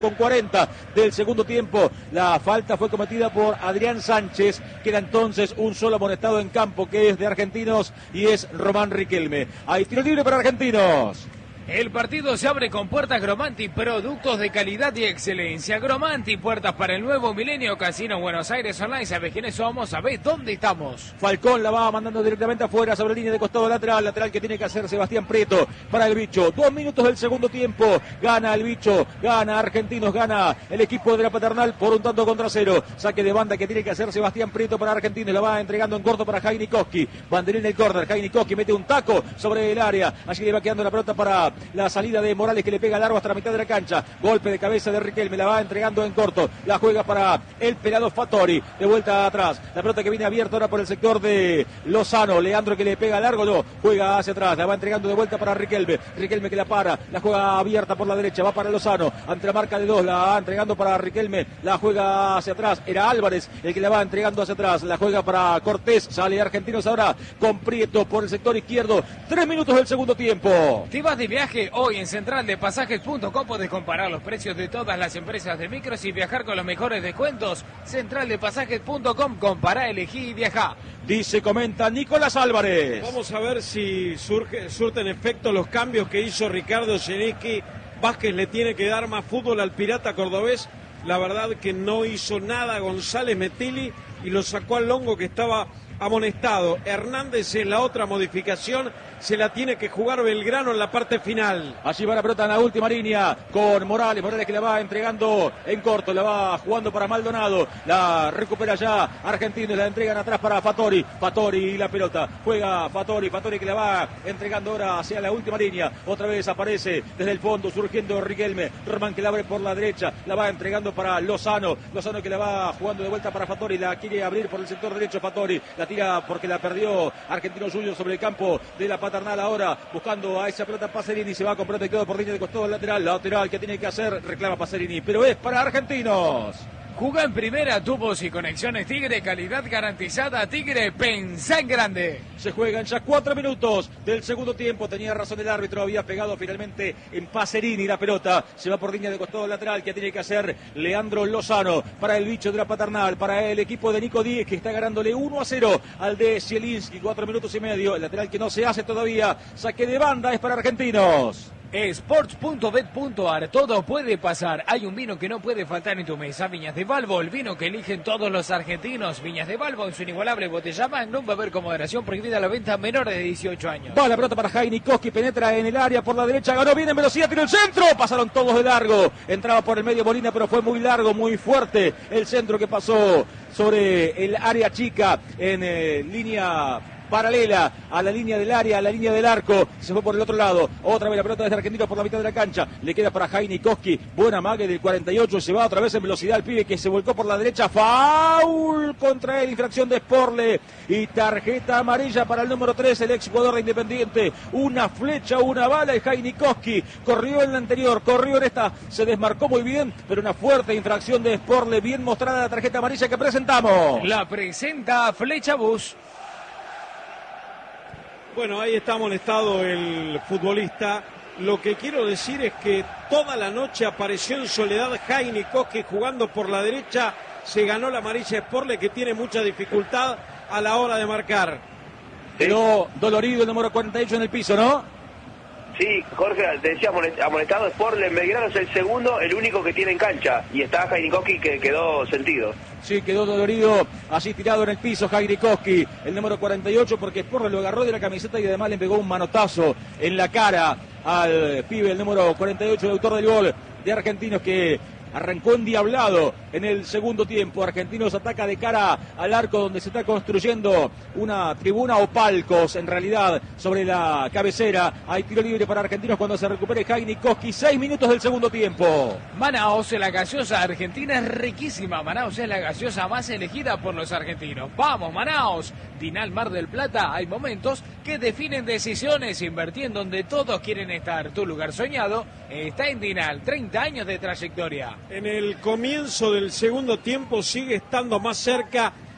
con 40 del segundo tiempo. La falta fue cometida por Adrián Sánchez. Queda entonces un solo amonestado en campo, que es de Argentinos, y es Román Riquelme. Hay tiro libre para Argentinos. El partido se abre con puertas Gromanti, productos de calidad y excelencia. Gromanti, puertas para el nuevo milenio. Casino Buenos Aires Online. ¿Sabes quiénes somos? ¿Sabés dónde estamos? Falcón la va mandando directamente afuera sobre línea de costado lateral. Lateral que tiene que hacer Sebastián Prieto para el Bicho. 2 minutos del segundo tiempo. Gana el Bicho, gana Argentinos, gana el equipo de la Paternal por un tanto contra cero. Saque de banda que tiene que hacer Sebastián Prieto para Argentinos. La va entregando en corto para Jaime Koski. Banderín el córner. Jaime Koski mete un taco sobre el área. Allí le va quedando la pelota para la salida de Morales, que le pega largo hasta la mitad de la cancha. Golpe de cabeza de Riquelme, la va entregando en corto. La juega para el pelado Fattori. De vuelta atrás. La pelota que viene abierta ahora por el sector de Lozano. Leandro que le pega largo, no. Juega hacia atrás. La va entregando de vuelta para Riquelme. Riquelme que la para. La juega abierta por la derecha. Va para Lozano. Ante la marca de 2. La va entregando para Riquelme. La juega hacia atrás. Era Álvarez el que la va entregando hacia atrás. La juega para Cortés. Sale Argentinos ahora con Prieto por el sector izquierdo. 3 minutos del segundo tiempo. ¿Te vas de viaje? Hoy en centraldepasajes.com podés comparar los precios de todas las empresas de micros y viajar con los mejores descuentos. Centraldepasajes.com, compará, elegí y viajá. Dice, comenta Nicolás Álvarez. Vamos a ver si surten efecto los cambios que hizo Ricardo Zielinski. Vázquez le tiene que dar más fútbol al Pirata cordobés. La verdad que no hizo nada González Metilli y lo sacó al Longo, que estaba amonestado. Hernández en la otra modificación, se la tiene que jugar Belgrano en la parte final. Allí va la pelota en la última línea con Morales. Morales que la va entregando en corto, la va jugando para Maldonado. La recupera ya Argentinos, la entregan atrás para Fattori. Fattori y la pelota. Juega Fattori. Fattori que la va entregando ahora hacia la última línea. Otra vez aparece desde el fondo surgiendo Riquelme. Román que la abre por la derecha. La va entregando para Lozano. Lozano que la va jugando de vuelta para Fattori. La quiere abrir por el sector derecho Fattori. La tira porque la perdió Argentinos Juniors sobre el campo de la Paternal ahora, buscando a esa pelota Pacerini, se va con pelota y quedó por línea de costado lateral que tiene que hacer, reclama Pacerini, pero es para Argentinos. Juga en primera, tubos y conexiones Tigre, calidad garantizada. Tigre, pensá en grande. Se juegan ya 4 minutos del segundo tiempo. Tenía razón el árbitro, había pegado finalmente en Pacerini la pelota. Se va por línea de costado lateral que tiene que hacer Leandro Lozano para el Bicho de la Paternal, para el equipo de Nico Díez, que está ganándole 1-0 al de Zielinski. 4 minutos y medio. El lateral que no se hace todavía. Saque de banda es para Argentinos. Sports.bet.ar, todo puede pasar. Hay un vino que no puede faltar en tu mesa. Viñas de Balbo, el vino que eligen todos los argentinos. Viñas de Balbo en su inigualable botella Magnum. Va a haber con moderación, prohibida la venta a menores de 18 años. Va la pelota para Jaime Koski, penetra en el área por la derecha, ganó bien en velocidad, tiró el centro, pasaron todos de largo. Entraba por el medio Molina, pero fue muy largo, muy fuerte el centro que pasó sobre el área chica en línea paralela a la línea del área, a la línea del arco. Se fue por el otro lado. Otra vez la pelota desde Argentinos por la mitad de la cancha. Le queda para Jaime Koski. Buena mague del 48. Se va otra vez en velocidad el pibe que se volcó por la derecha. Foul contra él. Infracción de Sporle. Y tarjeta amarilla para el número 3, el ex jugador de Independiente. Una flecha, una bala. Y Jaime Koski corrió en la anterior, corrió en esta. Se desmarcó muy bien, pero una fuerte infracción de Sporle. Bien mostrada la tarjeta amarilla que presentamos. La presenta Flecha Bus. Bueno, ahí está amonestado el futbolista. Lo que quiero decir es que toda la noche apareció en soledad Jaime Koski jugando por la derecha. Se ganó la amarilla Sporle, que tiene mucha dificultad a la hora de marcar. Quedó dolorido el número 48 en el piso, ¿no? Sí, Jorge, decía amonestado Sporle. Belgrano es el segundo, el único que tiene en cancha. Y está Jaime Koski, que quedó sentido. Sí, quedó dolorido, así tirado en el piso Jaime Koski, el número 48, porque Sporle lo agarró de la camiseta y además le pegó un manotazo en la cara al pibe, el número 48, el autor del gol de Argentinos, que arrancó endiablado en el segundo tiempo. Argentinos ataca de cara al arco donde se está construyendo una tribuna o palcos en realidad sobre la cabecera. Hay tiro libre para Argentinos cuando se recupere Jaime Koski. 6 minutos del segundo tiempo. Manaos, la gaseosa argentina es riquísima. Manaos es la gaseosa más elegida por los argentinos. ¡Vamos, Manaos! Dinal Mar del Plata, hay momentos que definen decisiones. Invertí en donde todos quieren estar. Tu lugar soñado está en Dinal. 30 años de trayectoria. En el comienzo del segundo tiempo sigue estando más cerca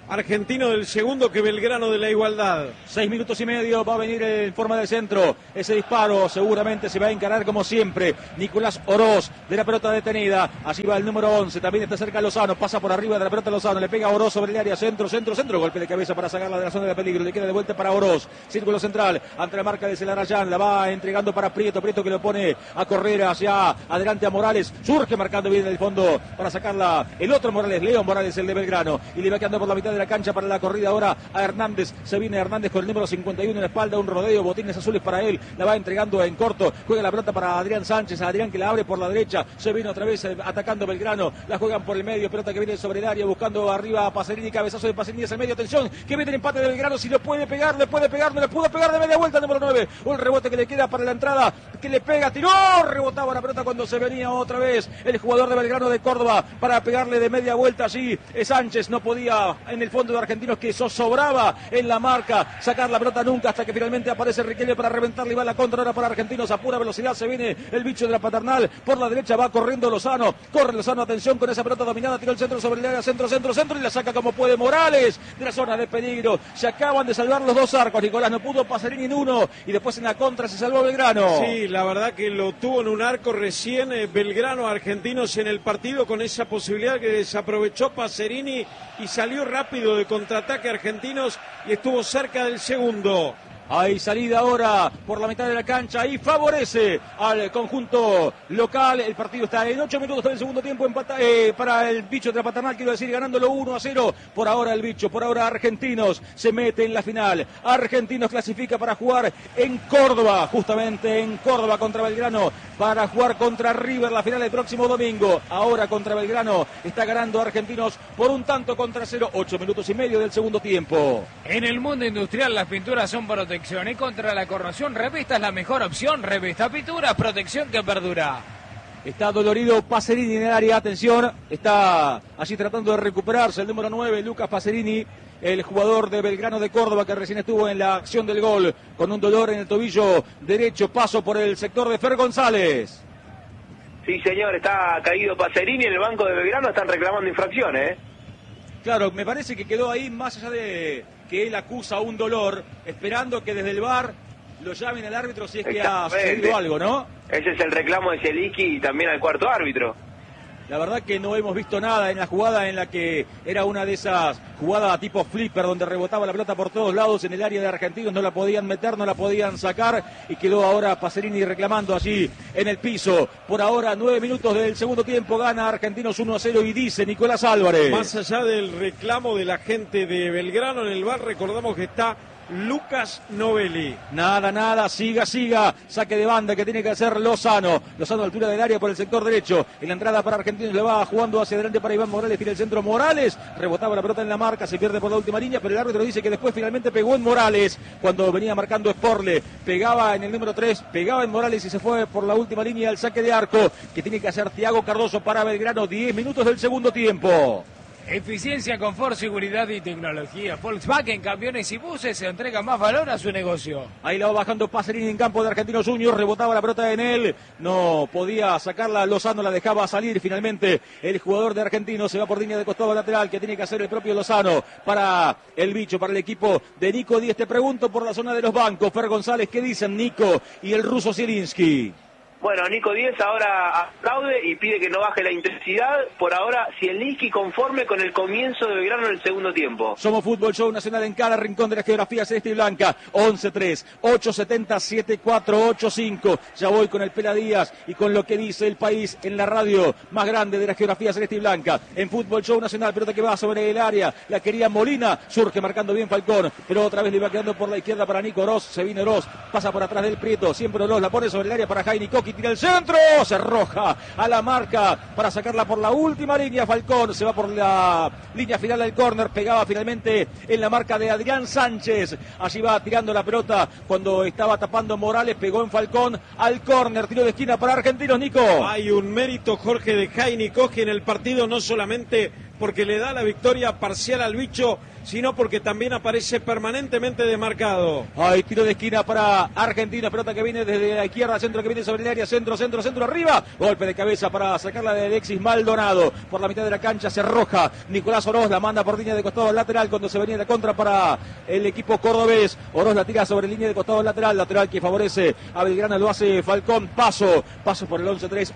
Argentino del segundo que Belgrano de la Igualdad. 6 minutos y medio, va a venir en forma de centro. Ese disparo seguramente se va a encarar como siempre. Nicolás Oroz de la pelota detenida. Allí va el número 11, también está cerca Lozano. Pasa por arriba de la pelota Lozano, le pega a Oroz sobre el área, centro. Golpe de cabeza para sacarla de la zona de peligro. Le queda de vuelta para Oroz. Círculo central, ante la marca de Celarayán. La va entregando para Prieto que lo pone a correr hacia adelante a Morales. Surge marcando bien en el fondo para sacarla el otro Morales, Leo Morales, el de Belgrano. Y le va quedando por la mitad de la cancha para la corrida ahora a Hernández. Se viene Hernández con el número 51 en la espalda, un rodeo, botines azules para él. La va entregando en corto. Juega la pelota para Adrián Sánchez. Adrián que la abre por la derecha. Se viene otra vez atacando Belgrano. La juegan por el medio. Pelota que viene sobre el área buscando arriba a Pacerini. Cabezazo de Pacerini hacia el medio. Atención, que viene el empate de Belgrano. Si lo puede pegar, no le pudo pegar de media vuelta. Número 9. Un rebote que le queda para la entrada. Que le pega, tiró, rebotaba la pelota cuando se venía otra vez el jugador de Belgrano de Córdoba para pegarle de media vuelta allí. Sánchez no podía en el fondo de Argentinos que sobraba en la marca sacar la pelota nunca hasta que finalmente aparece Riquelme para reventarle y va la contra ahora para Argentinos a pura velocidad. Se viene el bicho de la Paternal por la derecha, va corriendo Lozano, corre Lozano, atención con esa pelota dominada, tiró el centro sobre el área, centro y la saca como puede Morales de la zona de peligro. Se acaban de salvar los dos arcos, Nicolás, no pudo Pacerini en uno y después en la contra se salvó Belgrano. Sí, la verdad que lo tuvo en un arco recién Belgrano, Argentinos en el partido con esa posibilidad que desaprovechó Pacerini y salió rápido de contraataque Argentinos y estuvo cerca del segundo. Hay salida ahora por la mitad de la cancha y favorece al conjunto local. El partido está en 8 minutos del segundo tiempo para el bicho de la Paternal, quiero decir, ganándolo 1-0. Por ahora el bicho, por ahora Argentinos se mete en la final. Argentinos clasifica para jugar en Córdoba, justamente en Córdoba contra Belgrano, para jugar contra River la final el próximo domingo. Ahora contra Belgrano está ganando Argentinos por 1-0. 8 minutos y medio del segundo tiempo. En el mundo industrial las pinturas son protección y contra la corrosión Revista es la mejor opción. Revista Pintura, protección que perdura. Está dolorido Pacerini en el área, atención, está allí tratando de recuperarse el número 9, Lucas Pacerini, el jugador de Belgrano de Córdoba que recién estuvo en la acción del gol con un dolor en el tobillo derecho. Paso por el sector de Fer González. Sí, señor, está caído Pacerini en el banco de Belgrano, están reclamando infracciones. Claro, me parece que quedó ahí más allá de que él acusa un dolor, esperando que desde el VAR lo llamen al árbitro si es que ha sucedido algo, ¿no? Ese es el reclamo de Zielinski y también al cuarto árbitro. La verdad que no hemos visto nada en la jugada en la que era una de esas jugadas tipo flipper donde rebotaba la pelota por todos lados en el área de Argentinos, no la podían meter, no la podían sacar y quedó ahora Pacerini reclamando allí en el piso. Por ahora 9 minutos del segundo tiempo, gana Argentinos 1-0 y dice Nicolás Álvarez. Más allá del reclamo de la gente de Belgrano en el VAR, recordamos que está Lucas Novelli. Nada, siga, saque de banda que tiene que hacer Lozano a altura del área por el sector derecho, en la entrada para Argentinos le va jugando hacia adelante para Iván Morales, tira el centro Morales, rebotaba la pelota en la marca, se pierde por la última línea, pero el árbitro dice que después finalmente pegó en Morales, cuando venía marcando Sporle, pegaba en el número 3, pegaba en Morales y se fue por la última línea al saque de arco, que tiene que hacer Thiago Cardoso para Belgrano, 10 minutos del segundo tiempo. Eficiencia, confort, seguridad y tecnología. Volkswagen, camiones y buses se entrega más valor a su negocio. Ahí la va bajando Pacerini en campo de Argentinos Juniors, rebotaba la pelota en él, no podía sacarla, Lozano la dejaba salir, finalmente el jugador de Argentinos se va por línea de costado lateral, que tiene que hacer el propio Lozano para el bicho, para el equipo de Nico Díez. Te pregunto por la zona de los bancos, Fer González, ¿qué dicen Nico y el ruso Zielinski? Bueno, Nico Díez ahora aplaude y pide que no baje la intensidad. Por ahora, Zielinski conforme con el comienzo de Belgrano en el segundo tiempo. Somos Fútbol Show Nacional en cada rincón de la geografía celeste y blanca. 11-3-870-7485. Ya voy con el Pela Díaz y con lo que dice el país en la radio más grande de la geografía celeste y blanca. En Fútbol Show Nacional, pelota que va sobre el área. La quería Molina, surge marcando bien Falcón, pero otra vez le va quedando por la izquierda para Nico Oroz. Se viene Oroz, pasa por atrás del Prieto. Siempre Oroz la pone sobre el área para Jaime Coqui. Tira el centro, se arroja a la marca para sacarla por la última línea. Falcón se va por la línea final del córner, pegaba finalmente en la marca de Adrián Sánchez. Allí va tirando la pelota cuando estaba tapando Morales, pegó en Falcón al córner, tiro de esquina para Argentinos. Nico. Hay un mérito, Jorge, de Jaime Coqui en el partido, no solamente porque le da la victoria parcial al bicho, sino porque también aparece permanentemente demarcado. Hay tiro de esquina para Argentina, pelota que viene desde la izquierda, centro que viene sobre el área, centro, arriba, golpe de cabeza para sacarla de Alexis Maldonado, por la mitad de la cancha se arroja Nicolás Oroz, la manda por línea de costado lateral cuando se venía de contra para el equipo cordobés. Oroz la tira sobre línea de costado lateral que favorece a Belgrano, lo hace Falcón, paso por el 11-3,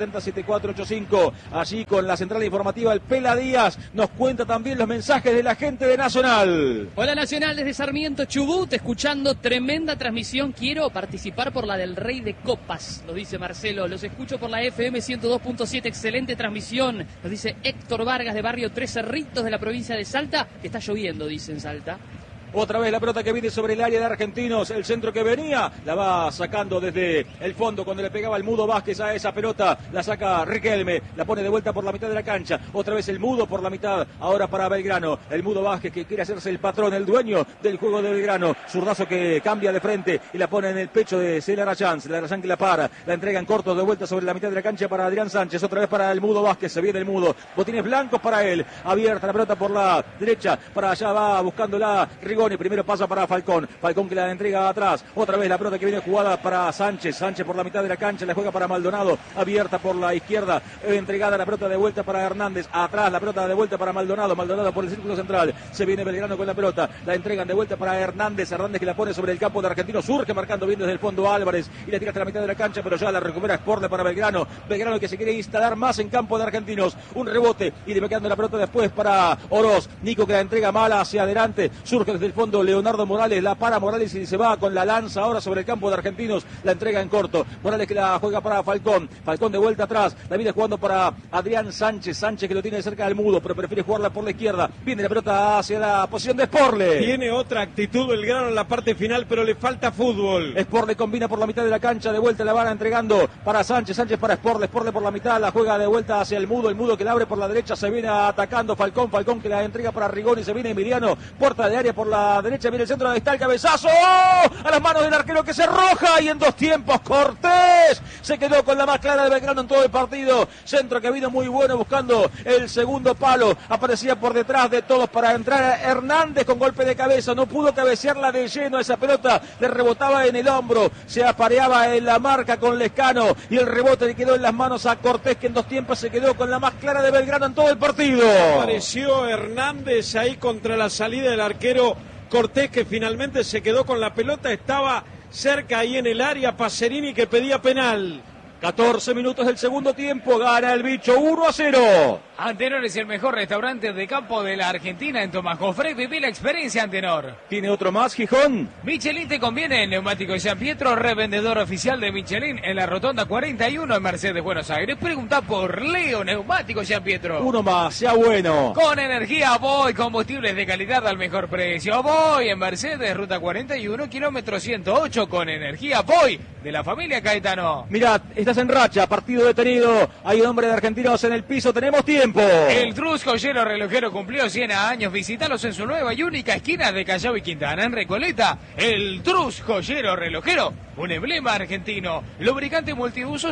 870-7485, allí con la central informativa el Pela Díaz, nos cuenta también los mensajes de la gente de Nacional. Hola Nacional, desde Sarmiento, Chubut, escuchando tremenda transmisión, quiero participar por la del Rey de Copas, nos dice Marcelo, los escucho por la FM 102.7, excelente transmisión, nos dice Héctor Vargas de Barrio Tres Cerritos de la provincia de Salta, que está lloviendo, dice en Salta. Otra vez la pelota que viene sobre el área de Argentinos, el centro que venía, la va sacando desde el fondo cuando le pegaba el Mudo Vázquez a esa pelota, la saca Riquelme, la pone de vuelta por la mitad de la cancha, otra vez el Mudo por la mitad, ahora para Belgrano, el Mudo Vázquez que quiere hacerse el patrón, el dueño del juego de Belgrano, zurdazo que cambia de frente y la pone en el pecho de Celarayán que la para, la entrega en corto de vuelta sobre la mitad de la cancha para Adrián Sánchez, otra vez para el Mudo Vázquez, se viene el Mudo, botines blancos para él, abierta la pelota por la derecha, para allá va buscándola Rigoni, primero pasa para Falcón que la entrega atrás, otra vez la pelota que viene jugada para Sánchez por la mitad de la cancha, la juega para Maldonado, abierta por la izquierda, entregada la pelota de vuelta para Hernández, atrás la pelota de vuelta para Maldonado por el círculo central, se viene Belgrano con la pelota, la entregan de vuelta para Hernández que la pone sobre el campo de Argentino, surge marcando bien desde el fondo Álvarez y la tira hasta la mitad de la cancha, pero ya la recupera Sporle para Belgrano que se quiere instalar más en campo de Argentinos, un rebote y le va quedando la pelota después para Oroz, Nico que la entrega mala hacia adelante, surge desde el fondo Leonardo Morales, la para Morales y se va con la lanza ahora sobre el campo de Argentinos, la entrega en corto, Morales que la juega para Falcón de vuelta atrás, la viene jugando para Adrián Sánchez que lo tiene cerca del Mudo, pero prefiere jugarla por la izquierda, viene la pelota hacia la posición de Sporle. Tiene otra actitud Belgrano en la parte final, pero le falta fútbol. Sporle combina por la mitad de la cancha, de vuelta la van entregando para Sánchez para Sporle por la mitad, la juega de vuelta hacia el Mudo que la abre por la derecha, se viene atacando Falcón que la entrega para Rigoni, se viene Emiliano, puerta de área por la derecha, viene el centro, ahí está el cabezazo, a las manos del arquero que se arroja y en dos tiempos Cortés se quedó con la más clara de Belgrano en todo el partido, centro que vino muy bueno buscando el segundo palo, aparecía por detrás de todos para entrar Hernández con golpe de cabeza, no pudo cabecearla de lleno, esa pelota le rebotaba en el hombro, se apareaba en la marca con Lescano y el rebote le quedó en las manos a Cortés que en dos tiempos se quedó con la más clara de Belgrano en todo el partido. Apareció Hernández ahí contra la salida del arquero Cortés que finalmente se quedó con la pelota, estaba cerca ahí en el área, Pacerini que pedía penal. 14 minutos del segundo tiempo, gana el Bicho 1-0. Antenor es el mejor restaurante de campo de la Argentina en Tomás Jofré. Viví la experiencia Antenor. ¿Tiene otro más, Gijón? Michelin te conviene en Neumáticos San Pietro, revendedor oficial de Michelin en la Rotonda 41 en Mercedes, Buenos Aires. Pregunta por Leo Neumáticos San Pietro. Uno más, sea bueno. Con energía Voy, combustibles de calidad al mejor precio. Voy en Mercedes, ruta 41, kilómetro 108, con energía Voy, de la familia Caetano. Mirá, estás en racha, partido detenido. Hay un hombre de Argentinos en el piso, tenemos tiempo. El Trus Joyero Relojero cumplió 100 años. Visítalos en su nueva y única esquina de Callao y Quintana, en Recoleta. El Trus Joyero Relojero, un emblema argentino. Lubricante multiuso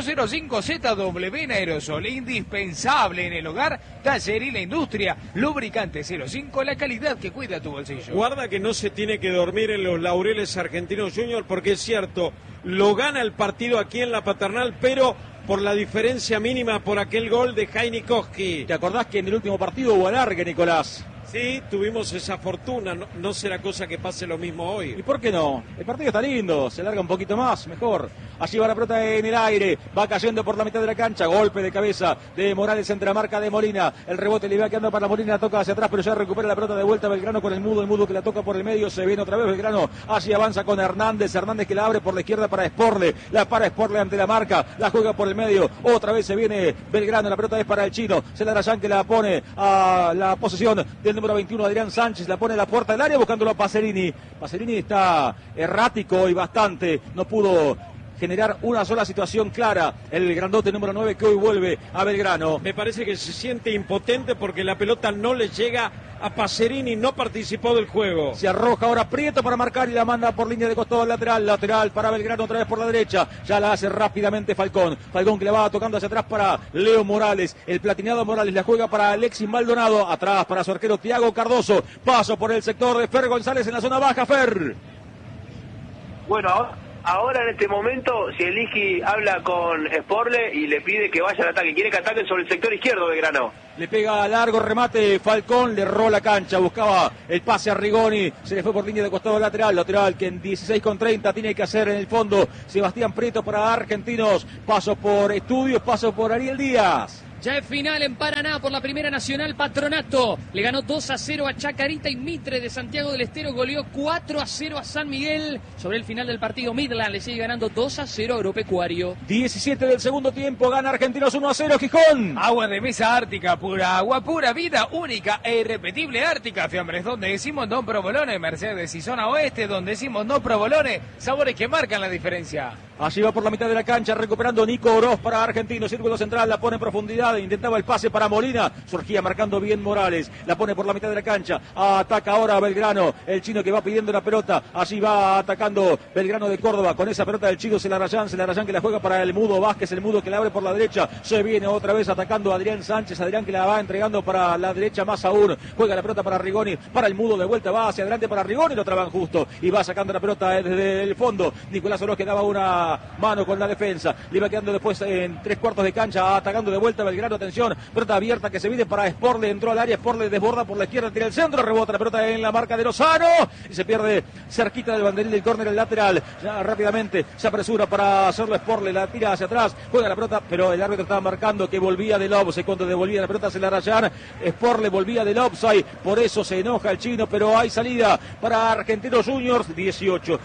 05ZW en aerosol, indispensable en el hogar, taller y la industria. Lubricante 05, la calidad que cuida tu bolsillo. Guarda que no se tiene que dormir en los laureles Argentinos Junior, porque es cierto, lo gana el partido aquí en la Paternal, pero por la diferencia mínima, por aquel gol de Jaime Koski. ¿Te acordás que en el último partido hubo alargue, Nicolás? Sí, tuvimos esa fortuna, no será cosa que pase lo mismo hoy. ¿Y por qué no? El partido está lindo, se larga un poquito más, mejor. Allí va la pelota en el aire, va cayendo por la mitad de la cancha, golpe de cabeza de Morales entre la marca de Molina, el rebote le va quedando para Molina, la toca hacia atrás, pero ya recupera la pelota de vuelta Belgrano con el Mudo que la toca por el medio, se viene otra vez Belgrano, allí avanza con Hernández que la abre por la izquierda para Sporle, la para Sporle ante la marca, la juega por el medio, otra vez se viene Belgrano, la pelota es para el chino, Celarayán que la pone a la posesión del número 21 Adrián Sánchez, la pone a la puerta del área buscándolo a Pacerini está errático y bastante, no pudo generar una sola situación clara. El grandote número 9 que hoy vuelve a Belgrano. Me parece que se siente impotente porque la pelota no le llega a Pacerini, no participó del juego. Se arroja ahora Prieto para marcar y la manda por línea de costado al lateral. Lateral para Belgrano otra vez por la derecha. Ya la hace rápidamente Falcón. Falcón que le va tocando hacia atrás para Leo Morales. El platinado Morales la juega para Alexis Maldonado. Atrás para su arquero Thiago Cardoso. Paso por el sector de Fer González en la zona baja. Fer. Bueno, ahora en este momento, Zielinski habla con Sporle y le pide que vaya al ataque. Quiere que ataquen sobre el sector izquierdo de Belgrano. Le pega largo remate Falcón, le erró la cancha, buscaba el pase a Rigoni, se le fue por línea de costado lateral que en 16:30 tiene que hacer en el fondo Sebastián Prieto para Argentinos. Paso por Estudios, paso por Ariel Díaz. Ya es final en Paraná por la Primera Nacional. Patronato le ganó 2-0 a Chacarita y Mitre de Santiago del Estero goleó 4-0 a San Miguel. Sobre el final del partido, Midland le sigue ganando 2-0 a Agropecuario. 17 del segundo tiempo, gana Argentinos 1-0 Gijón. Agua de mesa Ártica, pura agua, pura vida, única e irrepetible Ártica. Fiambres, donde decimos no provolone. Mercedes y zona oeste, donde decimos no provolone. Sabores que marcan la diferencia. Allí va por la mitad de la cancha, recuperando Nico Oroz para Argentinos. Círculo central, la pone en profundidad. Intentaba el pase para Molina. Surgía marcando bien Morales. La pone por la mitad de la cancha. Ataca ahora Belgrano. El chino que va pidiendo la pelota. Allí va atacando Belgrano de Córdoba. Con esa pelota del chino Celarayán que la juega para el Mudo Vázquez. El Mudo que la abre por la derecha. Se viene otra vez atacando a Adrián Sánchez. Adrián que la va entregando para la derecha más aún. Juega la pelota para Rigoni. Para el Mudo de vuelta. Va hacia adelante para Rigoni. Lo traban justo. Y va sacando la pelota desde el fondo. Nicolás Oroz que daba una mano con la defensa, le iba quedando después en 3/4 de cancha, atacando de vuelta Belgrano, atención, pelota abierta que se viene para Sporle, entró al área, Sporle desborda por la izquierda, tira el centro, rebota la pelota en la marca de Lozano y se pierde cerquita del banderín del córner el lateral, ya rápidamente se apresura para hacerlo Sporle, la tira hacia atrás, juega la pelota, pero el árbitro estaba marcando que volvía del offside, cuando devolvía la pelota se la rayan, Sporle volvía del offside, por eso se enoja el chino, pero hay salida para Argentinos Juniors, 18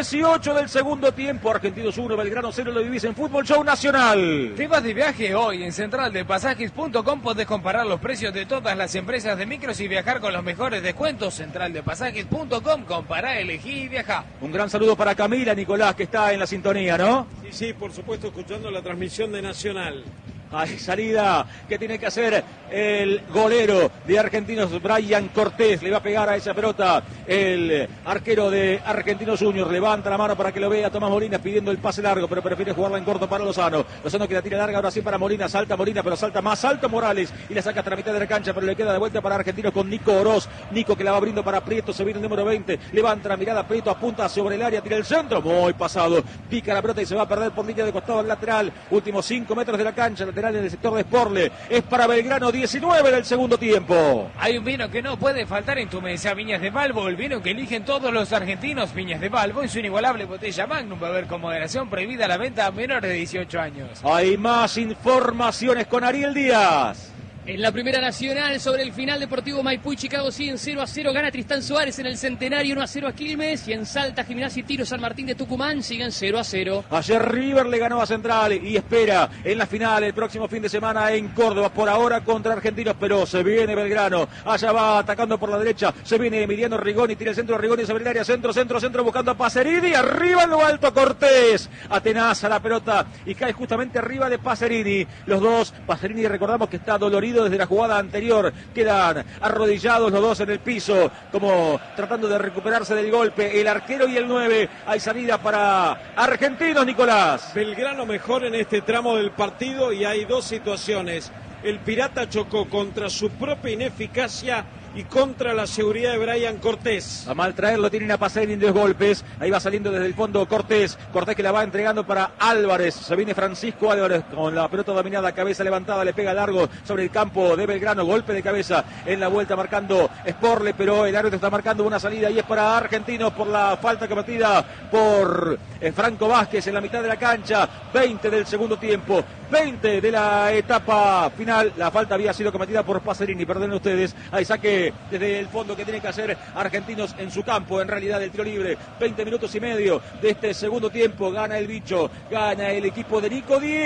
del segundo tiempo, Argentinos 1, Belgrano 0, lo vivís en Fútbol Show Nacional. Te vas de viaje hoy en centraldepasajes.com, podés comparar los precios de todas las empresas de micros y viajar con los mejores descuentos. Centraldepasajes.com, compará, elegí y viajá. Un gran saludo para Camila Nicolás que está en la sintonía, ¿no? Sí, por supuesto, escuchando la transmisión de Nacional. Hay salida que tiene que hacer el golero de Argentinos, Brian Cortés. Le va a pegar a esa pelota el arquero de Argentinos Juniors. Levanta la mano para que lo vea Tomás Molina pidiendo el pase largo, pero prefiere jugarla en corto para Lozano. Lozano que la tira larga ahora sí para Molina. Salta Molina, pero salta más alto Morales y la saca hasta la mitad de la cancha, pero le queda de vuelta para Argentinos con Nico Oroz. Nico que la va abriendo para Prieto. Se viene el número 20. Levanta la mirada Prieto, apunta sobre el área, tira el centro. Muy pasado. Pica la pelota y se va a perder por línea de costado al lateral. Últimos 5 metros de la cancha. Lateral en el sector de Sporle. Es para Belgrano, 19 del segundo tiempo. Hay un vino que no puede faltar en tu mesa, Viñas de Balbo, el vino que eligen todos los argentinos. Viñas de Balbo en su inigualable botella Magnum, beber con moderación, prohibida la venta a menores de 18 años. Hay más informaciones con Ariel Díaz. En la Primera Nacional, sobre el final, Deportivo Maipú y Chicago siguen 0-0. Gana Tristán Suárez en el Centenario, 1-0 a Quilmes. Y en Salta, Gimnasia y Tiro San Martín de Tucumán siguen 0-0. Ayer River le ganó a Central y espera en la final el próximo fin de semana en Córdoba. Por ahora contra Argentinos, pero se viene Belgrano. Allá va atacando por la derecha. Se viene Emiliano Rigoni, tira el centro de Rigoni sobre el área. Centro, buscando a Pacerini. Arriba en lo alto Cortés. Atenaza la pelota y cae justamente arriba de Pacerini. Los dos, Pacerini recordamos que está dolorido desde la jugada anterior, quedan arrodillados los dos en el piso, como tratando de recuperarse del golpe, el arquero y el 9, hay salida para Argentinos, Nicolás. Belgrano mejor en este tramo del partido y hay dos situaciones, el Pirata chocó contra su propia ineficacia y contra la seguridad de Brian Cortés. A mal traerlo tienen a Pacerini en 2 golpes. Ahí va saliendo desde el fondo Cortés que la va entregando para Álvarez. Se viene Francisco Álvarez con la pelota dominada, cabeza levantada, le pega largo sobre el campo de Belgrano. Golpe de cabeza en la vuelta marcando Sporle, pero el árbitro está marcando una salida y es para Argentinos por la falta cometida por Franco Vázquez en la mitad de la cancha. 20 del segundo tiempo, 20 de la etapa final. La falta había sido cometida por Pacerini, perdonen ustedes. Ahí saque desde el fondo que tiene que hacer Argentinos en su campo, en realidad el tiro libre. 20 minutos y medio de este segundo tiempo, gana el bicho, gana el equipo de Nico 10,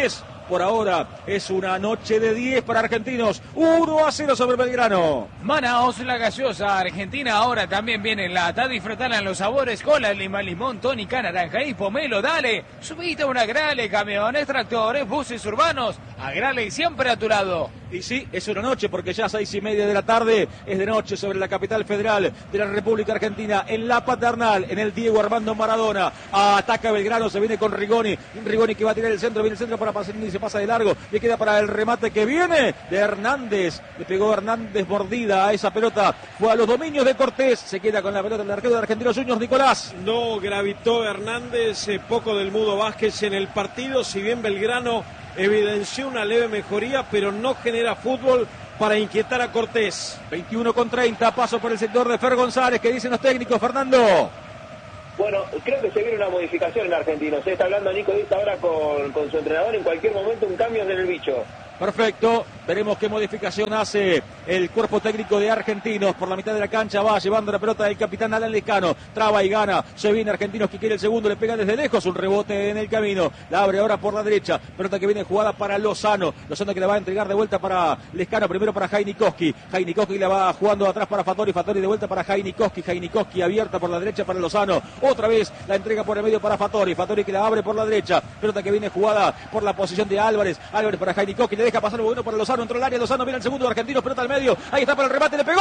Por ahora es una noche de 10 para Argentinos. 1-0 sobre Belgrano. Manaos, la gaseosa argentina ahora también viene en lata. Disfrutarla en los sabores: cola, lima, limón, tónica, naranja y pomelo. Dale, subite a una Agrale, camiones, tractores, buses urbanos. Agrale y siempre a tu lado. Y sí, es una noche porque ya 6:30 de la tarde es de noche sobre la capital federal de la República Argentina, en la Paternal, en el Diego Armando Maradona. Ataca Belgrano, se viene con Rigoni. Rigoni que va a tirar el centro, viene el centro para pasar y se pasa de largo. Le queda para el remate que viene de Hernández. Le pegó Hernández mordida a esa pelota. Fue a los dominios de Cortés. Se queda con la pelota el arquero de Argentinos Juniors, Nicolás. No gravitó Hernández, poco del Mudo Vázquez en el partido. Si bien Belgrano evidenció una leve mejoría, pero no genera fútbol para inquietar a Cortés. 21:30, paso por el sector de Fer González. ¿Qué dicen los técnicos, Fernando? Bueno, creo que se viene una modificación en Argentinos. Se está hablando Nico Díaz ahora con su entrenador. En cualquier momento un cambio en el bicho. Perfecto, veremos qué modificación hace el cuerpo técnico de Argentinos. Por la mitad de la cancha va llevando la pelota del capitán Alan Lescano, traba y gana, se viene Argentinos que quiere el segundo, le pega desde lejos, un rebote en el camino, la abre ahora por la derecha, pelota que viene jugada para Lozano que la va a entregar de vuelta para Lescano, primero para Jainikowski la va jugando atrás para Fattori de vuelta para Jainikowski abierta por la derecha para Lozano, otra vez la entrega por el medio para Fattori que la abre por la derecha, pelota que viene jugada por la posición de Álvarez para Jainikowski, le deja pasar bueno para Lozano, entró el área, Lozano viene el segundo de Argentinos, pelota al medio, ahí está para el remate, le pegó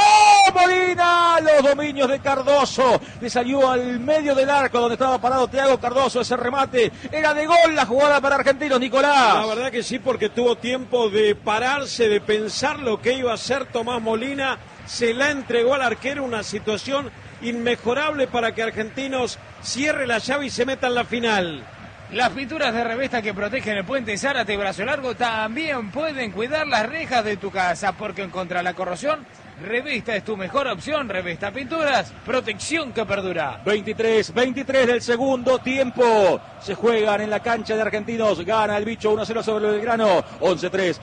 Molina, los dominios de Cardoso, le salió al medio del arco donde estaba parado Thiago Cardoso, ese remate era de gol, la jugada para Argentinos, Nicolás. La verdad que sí, porque tuvo tiempo de pararse, de pensar lo que iba a hacer Tomás Molina, se la entregó al arquero, una situación inmejorable para que Argentinos cierre la llave y se meta en la final. Las pinturas de Revesta que protegen el puente Zárate y Brazo Largo también pueden cuidar las rejas de tu casa, porque contra la corrosión, Revesta es tu mejor opción. Revesta Pinturas, protección que perdura. 23 del segundo tiempo. Se juegan en la cancha de Argentinos. Gana el bicho 1-0 sobre el Belgrano. 11-3,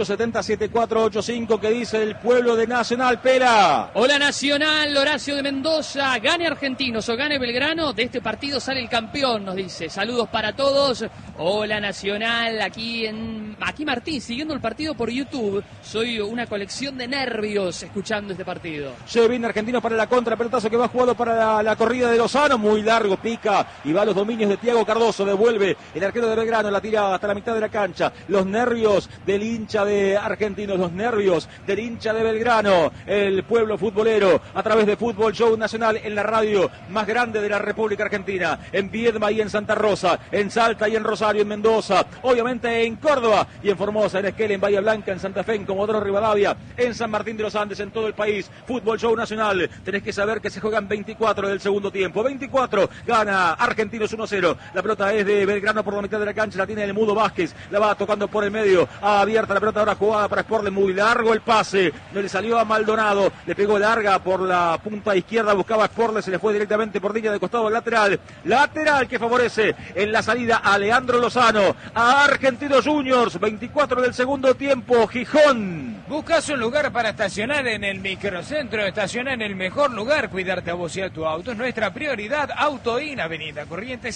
870-7485. Que dice el pueblo de Nacional, Pela. Hola Nacional, Horacio de Mendoza. Gane Argentinos o gane Belgrano, de este partido sale el campeón, nos dice. Saludos para todos. Hola Nacional, aquí Martín, siguiendo el partido por YouTube. Soy una colección de nervios escuchando este partido. Se viene Argentinos para la contra, pelotazo que va jugado para la corrida de Lozano, muy largo, pica y va a los dominios de Thiago Cardoso, devuelve el arquero de Belgrano, la tira hasta la mitad de la cancha. Los nervios del hincha de Argentinos, los nervios del hincha de Belgrano, el pueblo futbolero, a través de Fútbol Show Nacional en la radio más grande de la República Argentina, en Viedma y en Santa Rosa, en Salta y en Rosario, en Mendoza, obviamente en Córdoba y en Formosa, en Esquel, en Bahía Blanca, en Santa Fe, en Comodoro Rivadavia, en San Martín de los Andes, en todo el país. Fútbol Show Nacional. Tenés que saber que se juegan 24 del segundo tiempo. 24, gana Argentinos 1-0. La pelota es de Belgrano por la mitad de la cancha, la tiene el Mudo Vázquez, la va tocando por el medio, abierta la pelota ahora jugada para Sporle, muy largo el pase, no le salió a Maldonado, le pegó larga por la punta izquierda, buscaba Sporle, se le fue directamente por línea de costado lateral que favorece en la salida a Leandro Lozano, a Argentinos Juniors. 24 del segundo tiempo, Gijón. Buscas un lugar para estacionar en el microcentro, estacionar en el mejor lugar, cuidarte a vos y a tu auto es nuestra prioridad. Autoin, Avenida Corrientes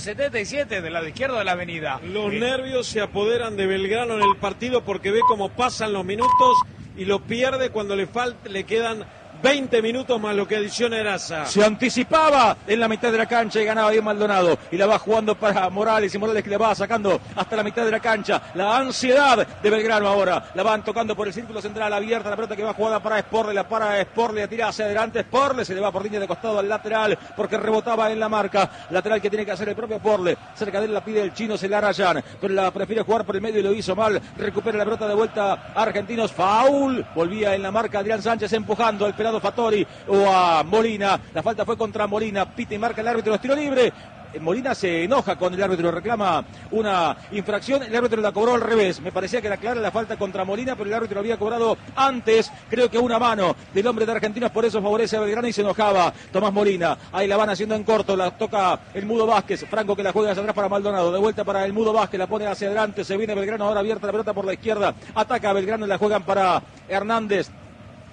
677, del lado izquierdo de la avenida. Los nervios se apoderan de Belgrano en el partido porque ve cómo pasan los minutos y lo pierde cuando le quedan 20 minutos más lo que adiciona Eraza. Se anticipaba en la mitad de la cancha y ganaba bien Maldonado. Y la va jugando para Morales, y Morales que le va sacando hasta la mitad de la cancha. La ansiedad de Belgrano ahora. La van tocando por el círculo central, abierta la pelota que va jugada para Sporle. La tira hacia adelante. Sporle se le va por línea de costado al lateral porque rebotaba en la marca. Lateral que tiene que hacer el propio Sporle. Cerca de él la pide el chino Celarayán, pero la prefiere jugar por el medio y lo hizo mal. Recupera la pelota de vuelta Argentinos. Foul. Volvía en la marca Adrián Sánchez empujando al pelado Fattori o a Molina. La falta fue contra Molina. Pita y marca el árbitro, los tiro libre. Molina se enoja con el árbitro, reclama una infracción, el árbitro la cobró al revés, me parecía que era clara la falta contra Molina, pero el árbitro había cobrado antes, creo que una mano del hombre de Argentinos, por eso favorece a Belgrano y se enojaba Tomás Molina. Ahí la van haciendo en corto, la toca el Mudo Vázquez, Franco que la juega hacia atrás para Maldonado, de vuelta para el Mudo Vázquez, la pone hacia adelante, se viene Belgrano, ahora abierta la pelota por la izquierda, ataca a Belgrano y la juegan para Hernández.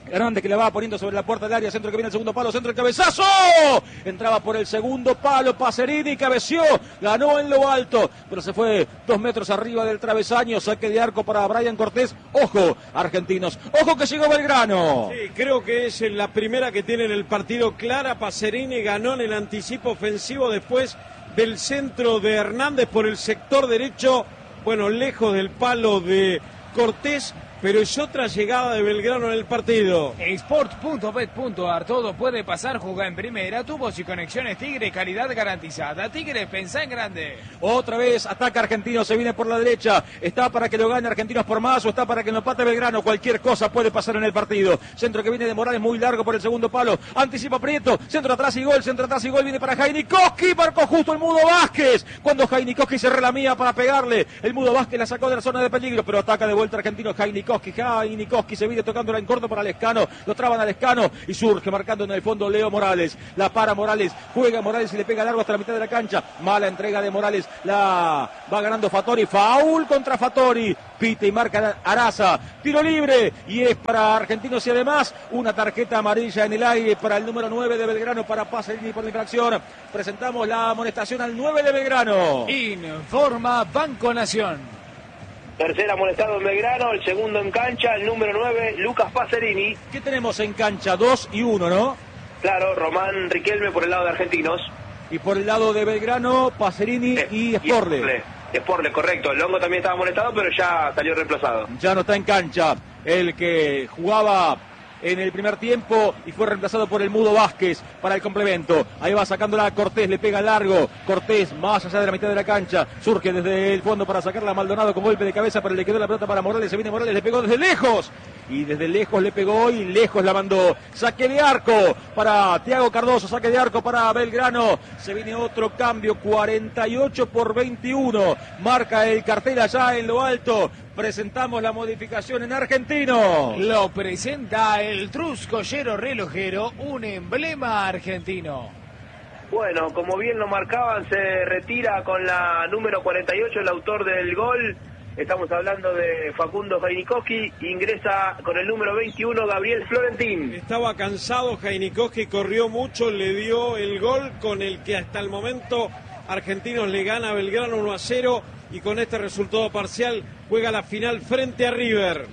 Hernández que le va poniendo sobre la puerta del área, centro que viene el segundo palo, centro el cabezazo. Entraba por el segundo palo, Pacerini cabeció, ganó en lo alto, pero se fue 2 metros arriba del travesaño. Saque de arco para Brian Cortés. Ojo, argentinos, ojo que llegó Belgrano. Sí, creo que es la primera que tiene en el partido clara. Pacerini ganó en el anticipo ofensivo después del centro de Hernández por el sector derecho, bueno, lejos del palo de Cortés, pero es otra llegada de Belgrano en el partido. Sport.bet.ar, todo puede pasar, juega en primera, tubos y conexiones Tigre, calidad garantizada. Tigre, pensá en grande. Otra vez ataca Argentinos, se viene por la derecha, está para que lo gane Argentinos por más o está para que lo empate Belgrano, cualquier cosa puede pasar en el partido. Centro que viene de Morales, muy largo por el segundo palo, anticipa Prieto, centro atrás y gol, viene para Jainikoski, marcó justo el Mudo Vázquez, cuando Jainikoski se relamía para pegarle, el Mudo Vázquez la sacó de la zona de peligro, pero ataca de vuelta Argentinos. Jainikoski se viene tocándola en corto para Lescano, lo traban a Lescano y surge marcando en el fondo Leo Morales, la para Morales, juega Morales y le pega largo hasta la mitad de la cancha, mala entrega de Morales, la va ganando Fattori, foul contra Fattori, pite y marca Araza, tiro libre y es para Argentinos y además una tarjeta amarilla en el aire para el número 9 de Belgrano, para Pacerini por la infracción. Presentamos la amonestación al 9 de Belgrano. Informa Banco Nación. Tercera amonestado en Belgrano, el segundo en cancha, el número 9, Lucas Pacerini. ¿Qué tenemos en cancha? 2 y 1, ¿no? Claro, Román Riquelme por el lado de Argentinos. Y por el lado de Belgrano, Pacerini y Sporle. Sporle, correcto. El Longo también estaba amonestado, pero ya salió reemplazado. Ya no está en cancha el que jugaba en el primer tiempo y fue reemplazado por el Mudo Vázquez para el complemento. Ahí va sacándola a Cortés, le pega largo. Cortés más allá de la mitad de la cancha, surge desde el fondo para sacarla a Maldonado con golpe de cabeza, pero le quedó la pelota para Morales. Se viene Morales, le pegó desde lejos y desde lejos le pegó y lejos la mandó. Saque de arco para Thiago Cardoso, saque de arco para Belgrano. Se viene otro cambio, 48-21. Marca el cartel allá en lo alto. Presentamos la modificación en Argentino. Lo presenta el Truscollero Relojero, un emblema argentino. Bueno, como bien lo marcaban, se retira con la número 48 el autor del gol. Estamos hablando de Facundo Jainikoski, ingresa con el número 21 Gabriel Florentín. Estaba cansado Jainikoski, corrió mucho, le dio el gol con el que hasta el momento Argentinos le gana a Belgrano 1-0 y con este resultado parcial juega la final frente a River.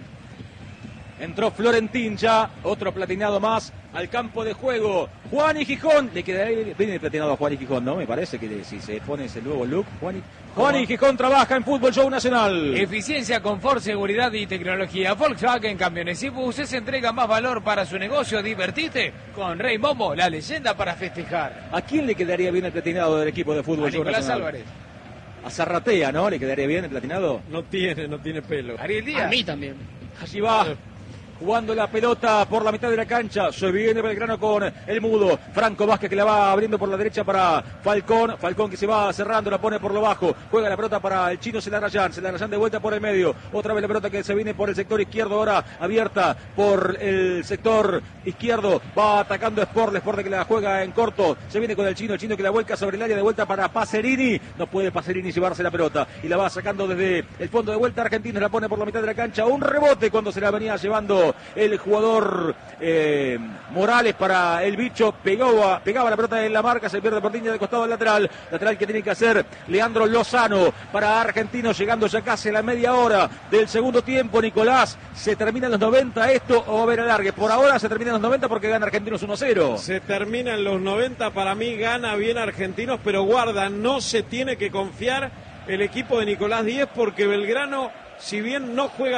Entró Florentín ya, otro platinado más al campo de juego. Juan y Gijón, le quedaría bien el platinado a Juan y Gijón, ¿no? Me parece que si se pone ese nuevo look, Juan y Gijón trabaja en Fútbol Show Nacional. Eficiencia, confort, seguridad y tecnología. Volkswagen Camiones y Buses entrega más valor para su negocio. Divertite con Rey Momo, la leyenda para festejar. ¿A quién le quedaría bien el platinado del equipo de Fútbol Show Nicolás Nacional? Álvarez. A Zarratea, ¿no? ¿Le quedaría bien el platinado? No tiene pelo. Ariel Díaz. A mí también. Allí va. Jugando la pelota por la mitad de la cancha, se viene Belgrano con el Mudo, Franco Vázquez que la va abriendo por la derecha para Falcón que se va cerrando, la pone por lo bajo, juega la pelota para el chino Celarayán de vuelta por el medio, otra vez la pelota que se viene por el sector izquierdo, ahora abierta por el sector izquierdo, va atacando Sporle que la juega en corto, se viene con el chino que la vuelca sobre el área de vuelta para Pacerini, no puede Pacerini llevarse la pelota y la va sacando desde el fondo de vuelta, Argentinos la pone por la mitad de la cancha, un rebote cuando se la venía llevando el jugador Morales para el bicho, pegaba la pelota en la marca, se pierde por línea de costado lateral que tiene que hacer Leandro Lozano para Argentinos, llegando ya casi a la media hora del segundo tiempo. Nicolás, ¿se termina en los 90 esto o va a haber alargue? Por ahora se termina en los 90 porque gana Argentinos 1-0. Se termina en los 90, para mí gana bien Argentinos, pero guarda, no se tiene que confiar el equipo de Nicolás Díez porque Belgrano, si bien no juega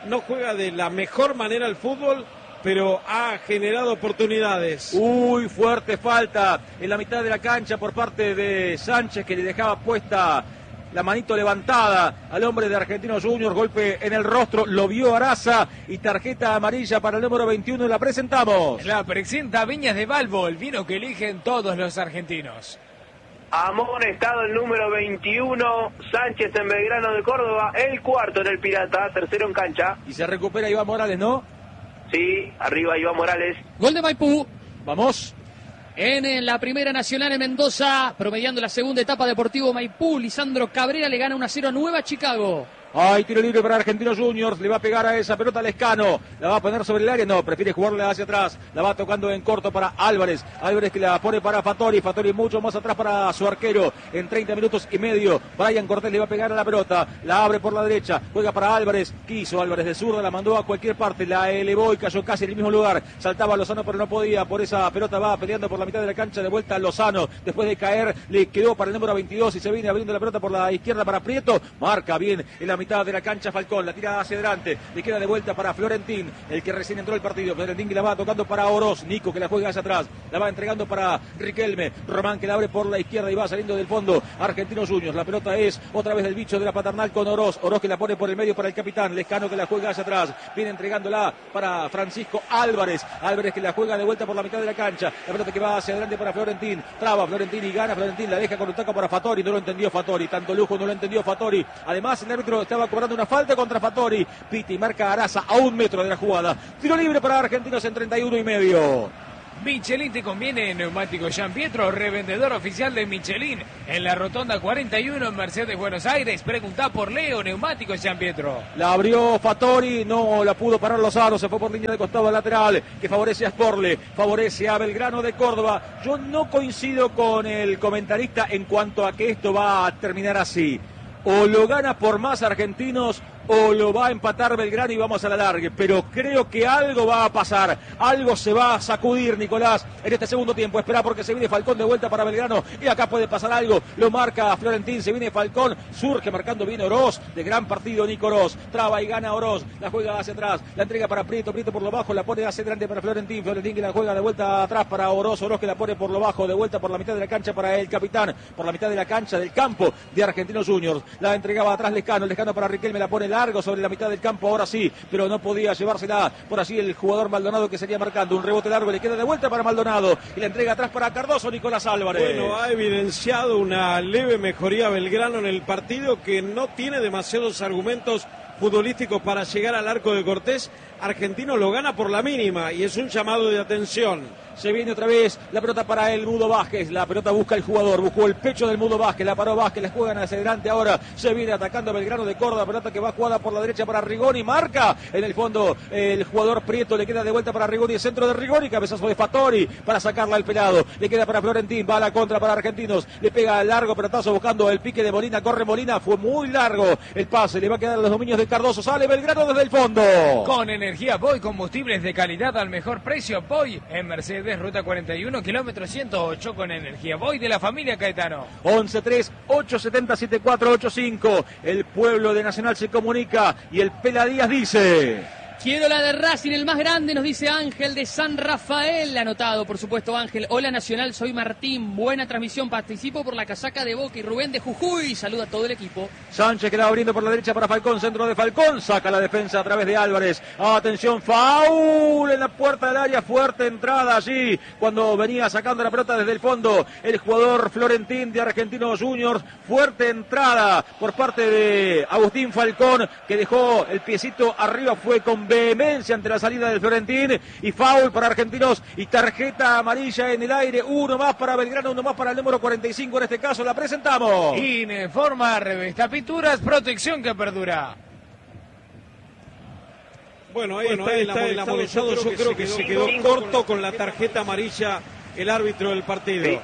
de la mejor manera el fútbol, pero ha generado oportunidades. Uy, fuerte falta en la mitad de la cancha por parte de Sánchez, que le dejaba puesta la manito levantada al hombre de Argentinos Juniors, golpe en el rostro, lo vio Araza y tarjeta amarilla para el número 21, la presentamos. La presenta Viñas de Balbo, el vino que eligen todos los argentinos. Amonestado el número 21, Sánchez en Belgrano de Córdoba, el cuarto en el Pirata, tercero en cancha. Y se recupera Iván Morales, ¿no? Sí, arriba Iván Morales. Gol de Maipú. Vamos. En la Primera Nacional en Mendoza, promediando la segunda etapa, Deportivo Maipú, Lisandro Cabrera le gana 1-0 a Nueva Chicago. Hay tiro libre para Argentinos Juniors. Le va a pegar a esa pelota Lescano. La va a poner sobre el área. No, prefiere jugarla hacia atrás. La va tocando en corto para Álvarez. Álvarez que la pone para Fattori. Fattori mucho más atrás para su arquero. En 30 minutos y medio. Brian Cortés le va a pegar a la pelota. La abre por la derecha. Juega para Álvarez. Quiso Álvarez de zurda. La mandó a cualquier parte. La elevó y cayó casi en el mismo lugar. Saltaba Lozano pero no podía. Por esa pelota va peleando por la mitad de la cancha. De vuelta Lozano. Después de caer le quedó para el número 22 y se viene abriendo la pelota por la izquierda para Prieto. Marca bien en la mitad de la cancha Falcón. La tira hacia adelante. Le queda de vuelta para Florentín. El que recién entró al partido. Florentín que la va tocando para Oroz. Nico que la juega hacia atrás. La va entregando para Riquelme. Román que la abre por la izquierda y va saliendo del fondo. Argentinos Juniors. La pelota es otra vez del bicho de la Paternal con Oroz. Oroz que la pone por el medio para el capitán. Lescano que la juega hacia atrás. Viene entregándola para Francisco Álvarez. Álvarez que la juega de vuelta por la mitad de la cancha. La pelota que va hacia adelante para Florentín. Traba Florentín y gana Florentín. La deja con un taco para Fattori. No lo entendió Fattori. Tanto lujo no lo entendió Fattori. Además el árbitro estaba cobrando una falta contra Fattori. Piti marca a Araza a 1 metro de la jugada. Tiro libre para Argentinos en 31,5. Michelin te conviene en Neumáticos Gian Pietro, revendedor oficial de Michelin en la Rotonda 41 en Mercedes, Buenos Aires. Preguntá por Leo, Neumáticos Gian Pietro. La abrió Fattori, no la pudo parar Lozano, se fue por línea de costado lateral, que favorece a Sporle, favorece a Belgrano de Córdoba. Yo no coincido con el comentarista en cuanto a que esto va a terminar así. O lo gana por más Argentinos o lo va a empatar Belgrano y vamos a la largue, pero creo que algo va a pasar, algo se va a sacudir Nicolás en este segundo tiempo. Espera porque se viene Falcón de vuelta para Belgrano y acá puede pasar algo, lo marca Florentín, se viene Falcón, surge marcando bien Oroz, de gran partido Nico Oroz, traba y gana Oroz, la juega hacia atrás, la entrega para Prieto, Prieto por lo bajo, la pone hacia adelante para Florentín, Florentín que la juega de vuelta atrás para Oroz, Oroz que la pone por lo bajo, de vuelta por la mitad de la cancha para el capitán, por la mitad de la cancha del campo de Argentinos Juniors, la entregaba atrás Lescano para Riquelme, la pone largo sobre la mitad del campo, ahora sí, pero no podía llevársela por así el jugador Maldonado que sería marcando un rebote largo, le queda de vuelta para Maldonado y la entrega atrás para Cardoso, Nicolás Álvarez. Bueno, ha evidenciado una leve mejoría Belgrano en el partido, que no tiene demasiados argumentos futbolísticos para llegar al arco de Cortés. Argentino lo gana por la mínima y es un llamado de atención. Se viene otra vez la pelota para el Mudo Vázquez. La pelota busca el jugador. Buscó el pecho del Mudo Vázquez. La paró Vázquez. La juegan hacia adelante ahora. Se viene atacando Belgrano de Córdoba. Pelota que va jugada por la derecha para Rigoni. Marca en el fondo el jugador Prieto. Le queda de vuelta para Rigoni. El centro de Rigoni. Cabezazo de Fattori para sacarla al pelado. Le queda para Florentín. Va a la contra para Argentinos. Le pega el largo pelotazo buscando el pique de Molina. Corre Molina. Fue muy largo el pase. Le va a quedar a los dominios de Cardoso. Sale Belgrano desde el fondo. Con energía Boy, combustibles de calidad al mejor precio. Boy en Mercedes, ruta 41, kilómetro 108, con energía Boy de la familia Caetano. 11-3-870-7485. El pueblo de Nacional se comunica y el Pela Díaz dice: quiero la de Racing, el más grande, nos dice Ángel de San Rafael. Anotado, por supuesto, Ángel. Hola, Nacional, soy Martín. Buena transmisión, participo por la casaca de Boca. Y Rubén de Jujuy, saluda a todo el equipo. Sánchez que la va abriendo por la derecha para Falcón, centro de Falcón. Saca la defensa a través de Álvarez. Atención, foul en la puerta del área. Fuerte entrada allí cuando venía sacando la pelota desde el fondo el jugador Florentín de Argentinos Juniors. Fuerte entrada por parte de Agustín Falcón, que dejó el piecito arriba. Fue con vehemencia ante la salida del Florentín y foul para Argentinos y tarjeta amarilla en el aire. Uno más para Belgrano, uno más para el número 45. En este caso la presentamos. Informa Revista Pinturas, protección que perdura. Bueno, ahí está el amonestado. Yo creo que se quedó corto con la tarjeta amarilla el árbitro del partido. Sí.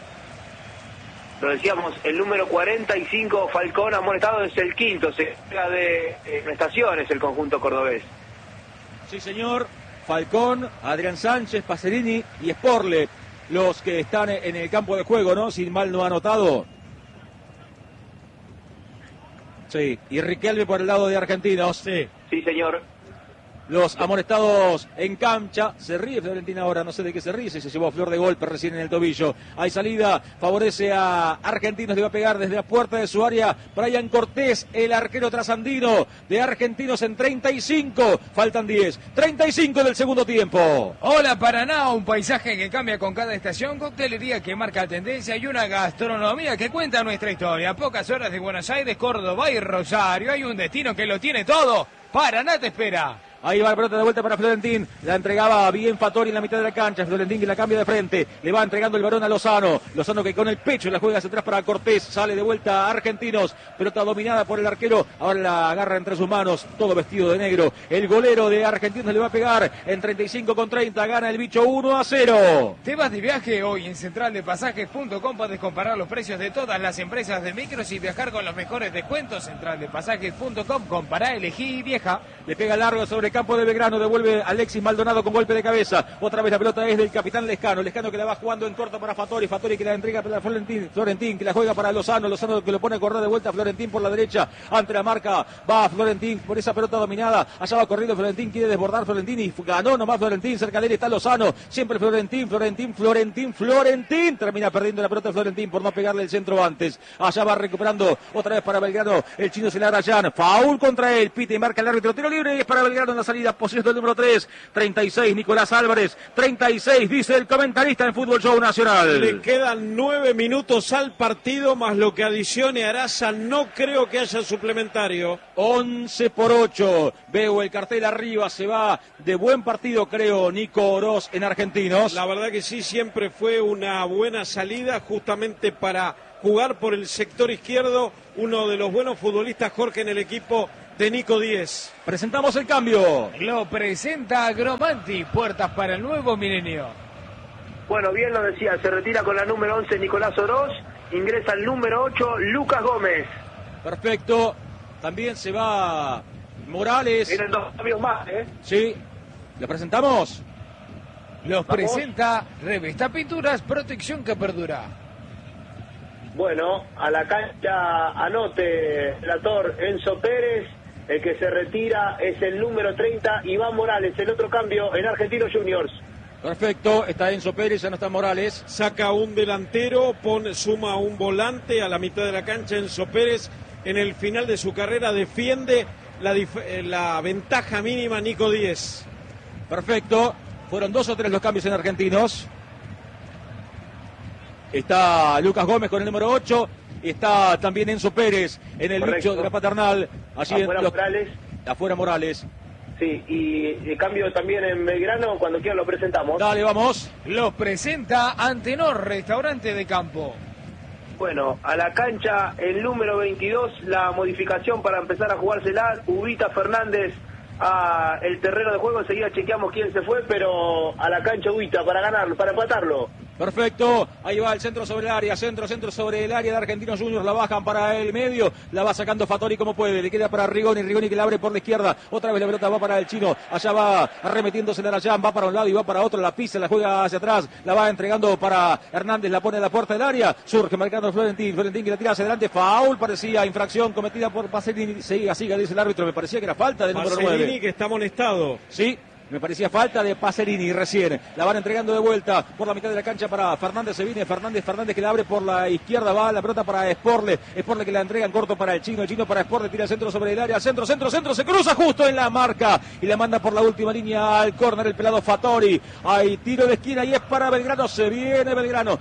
Lo decíamos, el número 45, Falcón, amonestado, es el quinto. Se queda de prestaciones el conjunto cordobés. Sí, señor. Falcón, Adrián Sánchez, Pacerini y Sporle, los que están en el campo de juego, ¿no? Si mal no ha anotado. Sí, y Riquelme por el lado de Argentinos. Sí, señor. Los amonestados en cancha. Se ríe Florentina ahora, no sé de qué se ríe, se llevó a flor de golpe recién en el tobillo. Hay salida, favorece a Argentinos, le va a pegar desde la puerta de su área Brian Cortés, el arquero trasandino de Argentinos en 35. Faltan 10, 35 del segundo tiempo. Hola Paraná, un paisaje que cambia con cada estación, coctelería que marca tendencia y una gastronomía que cuenta nuestra historia. A pocas horas de Buenos Aires, Córdoba y Rosario hay un destino que lo tiene todo. Paraná te espera. Ahí va la pelota de vuelta para Florentín. La entregaba bien Fattori en la mitad de la cancha. Florentín que la cambia de frente. Le va entregando el balón a Lozano. Lozano que con el pecho la juega hacia atrás para Cortés. Sale de vuelta a Argentinos. Pelota dominada por el arquero. Ahora la agarra entre sus manos. Todo vestido de negro. El golero de Argentinos le va a pegar en 35 con 30. Gana el bicho 1-0. Te vas de viaje hoy en centraldepasajes.com. Puedes comparar los precios de todas las empresas de micros y viajar con los mejores descuentos. Centraldepasajes.com. Compará, elegí y viaja. Le pega largo sobre el campo de Belgrano. Devuelve Alexis Maldonado con golpe de cabeza. Otra vez la pelota es del capitán Lescano. Lescano que la va jugando en corto para Fattori. Fattori que la entrega para Florentín que la juega para Lozano. Lozano que lo pone a correr de vuelta. Florentín por la derecha. Ante la marca va Florentín por esa pelota dominada. Allá va corriendo Florentín. Quiere desbordar Florentín y ganó nomás Florentín. Cerca de él está Lozano. Siempre Florentín. Termina perdiendo la pelota Florentín por no pegarle el centro antes. Allá va recuperando otra vez para Belgrano. El chino Celarayán. Foul contra él. Pite y marca el árbitro. Tiro libre y es para Belgrano en la salida. Posición del número 3. 36 Nicolás Álvarez. 36 dice el comentarista en Fútbol Show Nacional. Le quedan 9 minutos al partido más lo que adicione Araza. No creo que haya suplementario. 11-8. Veo el cartel arriba. Se va de buen partido, creo, Nico Oroz en Argentinos. La verdad que sí, siempre fue una buena salida justamente para jugar por el sector izquierdo. Uno de los buenos futbolistas, Jorge, en el equipo de Nico 10. Presentamos el cambio. Lo presenta Agromanti. Puertas para el nuevo milenio. Bueno, bien lo decía, se retira con la número 11 Nicolás Oroz, ingresa el número 8 Lucas Gómez. Perfecto. También se va Morales. Vienen 2 cambios más, ¿eh? Sí. ¿Le presentamos? Los presenta Revista Pinturas, protección que perdura. Bueno, a la cancha anote el actor Enzo Pérez. El que se retira es el número 30 Iván Morales, el otro cambio en Argentinos Juniors. Perfecto, está Enzo Pérez, ya no está Morales. Saca un delantero, suma un volante a la mitad de la cancha. Enzo Pérez en el final de su carrera defiende la ventaja mínima Nico 10. Perfecto, fueron 2 o 3 los cambios en Argentinos. Está Lucas Gómez con el número 8. Está también Enzo Pérez en el bicho de la Paternal. Allí afuera Morales. Afuera Morales. Sí, y el cambio también en Belgrano, cuando quieran lo presentamos. Dale, vamos. Los presenta Antenor, restaurante de campo. Bueno, a la cancha el número 22, la modificación para empezar a jugársela, Ubita Fernández a el terreno de juego. Enseguida chequeamos quién se fue, pero a la cancha Ubita para ganarlo, para empatarlo. Perfecto, ahí va el centro sobre el área, centro sobre el área de Argentinos Juniors, la bajan para el medio, la va sacando Fattori como puede, le queda para Rigoni que la abre por la izquierda, otra vez la pelota va para el chino, allá va arremetiéndose la Arayán, va para un lado y va para otro, la pisa, la juega hacia atrás, la va entregando para Hernández, la pone a la puerta del área, surge marcando Florentín que la tira hacia adelante, foul, parecía infracción cometida por Pacerini, siga, dice el árbitro, me parecía que era falta del número 9. Pacerini que está amonestado. Sí. Me parecía falta de Pacerini recién. La van entregando de vuelta por la mitad de la cancha para Fernández. Se viene Fernández que la abre por la izquierda. Va la pelota para Sporle que la entrega en corto para el chino para Sporle. Tira el centro sobre el área. Centro. Se cruza justo en la marca. Y la manda por la última línea al córner el pelado Fattori. Hay tiro de esquina y es para Belgrano. Se viene Belgrano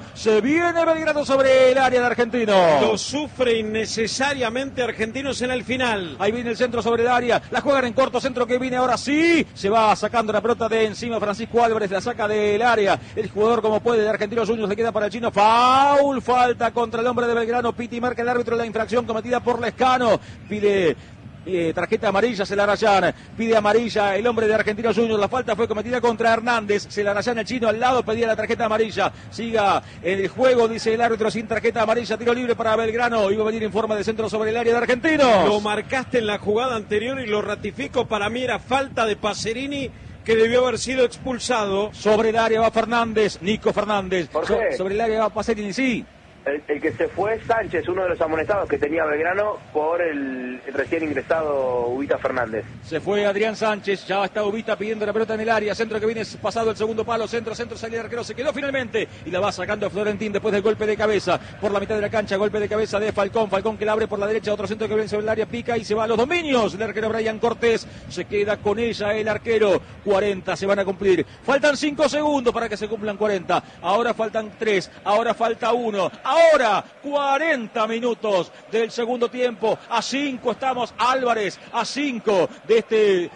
sobre el área de Argentino. Lo sufre innecesariamente Argentinos en el final. Ahí viene el centro sobre el área. La juegan en corto. Centro que viene ahora sí. Se va sacando la pelota de encima Francisco Álvarez, la saca del área, el jugador como puede de Argentinos Juniors, le queda para el chino, foul, falta contra el hombre de Belgrano, Piti marca el árbitro de la infracción cometida por Lescano, pide tarjeta amarilla Celarayán, pide amarilla el hombre de Argentinos Juniors, la falta fue cometida contra Hernández, Celarayán el chino al lado pedía la tarjeta amarilla, siga en el juego, dice el árbitro sin tarjeta amarilla, tiro libre para Belgrano, iba a venir en forma de centro sobre el área de Argentinos. Lo marcaste en la jugada anterior y lo ratifico, para mí era falta de Pacerini, que debió haber sido expulsado. Sobre el área va Fernández, Nico Fernández, sobre el área va Pacerini, sí. El que se fue es Sánchez, uno de los amonestados que tenía Belgrano por el recién ingresado Ubita Fernández. Se fue Adrián Sánchez, ya está Ubita pidiendo la pelota en el área, centro que viene pasado el segundo palo, centro, salida de arquero, se quedó finalmente y la va sacando a Florentín después del golpe de cabeza por la mitad de la cancha, golpe de cabeza de Falcón que la abre por la derecha, otro centro que viene sobre el área, pica y se va a los dominios, el arquero Brian Cortés, se queda con ella el arquero, 40 se van a cumplir, faltan 5 segundos para que se cumplan 40, ahora faltan 3, ahora falta 1, ahora 40 minutos del segundo tiempo, a 5 estamos Álvarez, a 5 de este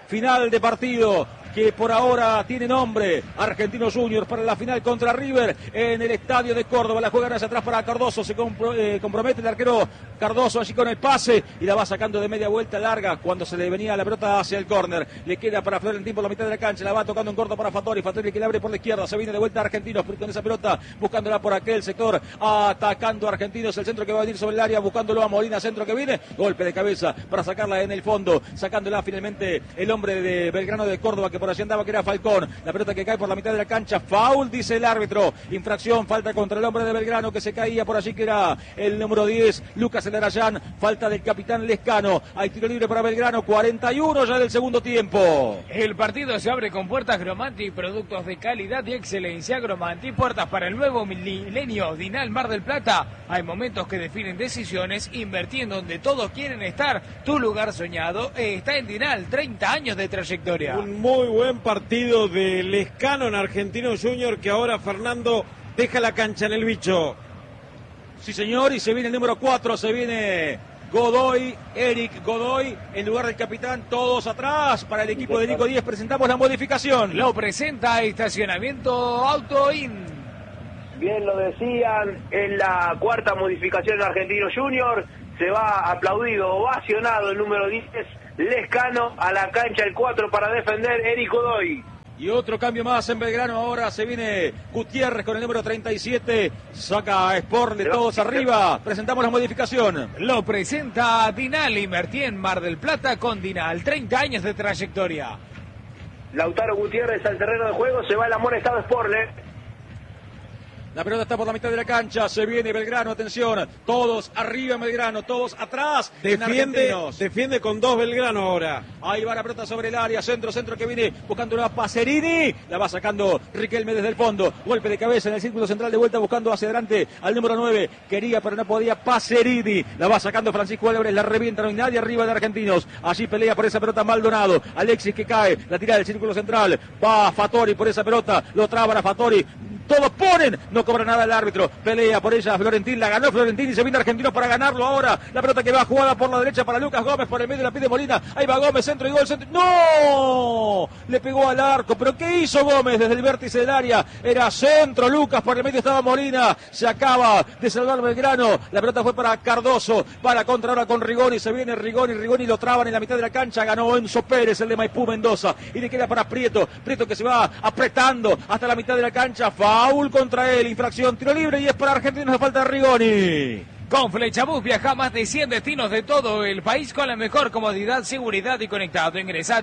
Final de partido que por ahora tiene nombre Argentinos Juniors para la final contra River en el estadio de Córdoba. La juegan hacia atrás para Cardoso, se compromete el arquero Cardoso allí con el pase y la va sacando de media vuelta larga cuando se le venía la pelota hacia el córner. Le queda para Florentín por la mitad de la cancha, la va tocando en corto para Fattori que le abre por la izquierda, se viene de vuelta Argentinos con esa pelota, buscándola por aquel sector, atacando Argentinos, el centro que va a venir sobre el área, buscándolo a Molina, centro que viene, golpe de cabeza para sacarla en el fondo, sacándola finalmente el hombre de Belgrano de Córdoba que por allí andaba, que era Falcón. La pelota que cae por la mitad de la cancha, foul, dice el árbitro, infracción, falta contra el hombre de Belgrano que se caía por allí, que era el número 10, Lucas Elarayán, falta del capitán Lescano. Hay tiro libre para Belgrano, 41 ya del segundo tiempo. El partido se abre con puertas Gromanti, productos de calidad y excelencia. Gromanti, puertas para el nuevo milenio. Dinal Mar del Plata. Hay momentos que definen decisiones, invirtiendo donde todos quieren estar. Tu lugar soñado está en Dinal, 30 años de trayectoria. Un muy buen partido de Lescano en Argentinos Juniors, que ahora Fernando deja la cancha en el bicho. Sí, señor, y se viene el número 4, se viene Godoy, Eric Godoy, en lugar del capitán, todos atrás para el equipo de Nico Díez. Presentamos la modificación. Lo presenta Estacionamiento Auto In. Bien lo decían, en la cuarta modificación en Argentinos Juniors, se va aplaudido, ovacionado el número 10, Lescano, a la cancha el 4 para defender Eric Godoy. Y otro cambio más en Belgrano, ahora se viene Gutiérrez con el número 37, saca a Sport de todos arriba. Presentamos la modificación. Lo presenta Dinal, invertí en Mar del Plata con Dinal, 30 años de trayectoria. Lautaro Gutiérrez al terreno de juego, se va el amonestado Sport. La pelota está por la mitad de la cancha, se viene Belgrano, atención, todos arriba en Belgrano, todos atrás. Defiende con 2 Belgrano ahora. Ahí va la pelota sobre el área, centro que viene buscando una Pacerini, la va sacando Riquelme desde el fondo, golpe de cabeza en el círculo central de vuelta buscando hacia adelante al número 9, quería pero no podía Pacerini, la va sacando Francisco Álvarez, la revienta, no hay nadie arriba de Argentinos, allí pelea por esa pelota Maldonado, Alexis que cae, la tira del círculo central, va Fattori por esa pelota, lo traba a Fattori. Todos ponen, no cobra nada el árbitro, pelea por ella Florentín, la ganó Florentín y se viene Argentinos para ganarlo ahora. La pelota que va jugada por la derecha para Lucas Gómez, por el medio la pide Molina, ahí va Gómez, centro y gol, centro. ¡No! Le pegó al arco, pero ¿qué hizo Gómez desde el vértice del área? Era centro, Lucas, por el medio estaba Molina, se acaba de salvar Belgrano, la pelota fue para Cardoso, para contra ahora con Rigoni, se viene Rigoni lo traban en la mitad de la cancha, ganó Enzo Pérez, el de Maipú Mendoza, y le queda para Prieto que se va apretando hasta la mitad de la cancha, foul contra él, infracción, tiro libre y es para Argentinos, la falta de Rigoni. Con Flechabús viaja a más de 100 destinos de todo el país con la mejor comodidad, seguridad y conectado. Ingresa a